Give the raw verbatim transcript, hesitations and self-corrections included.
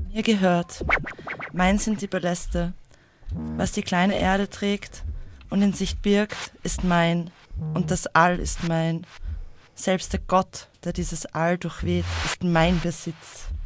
Mir gehört. Mein sind die Paläste. Was die kleine Erde trägt und in sich birgt, ist mein. Und das All ist mein. Selbst der Gott, der dieses All durchweht, ist mein Besitz.